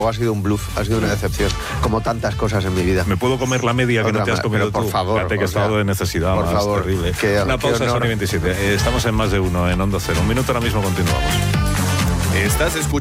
Ha sido un bluff, ha sido una decepción, como tantas cosas en mi vida. ¿Me puedo comer la media que no te has comido pero por tú? favor, Fíjate que estado de necesidad por más favor, terrible. Una qué pausa, honor. Sony 27. Estamos en Más de Uno, en Onda Cero. Un minuto, ahora mismo continuamos. Estás escuchando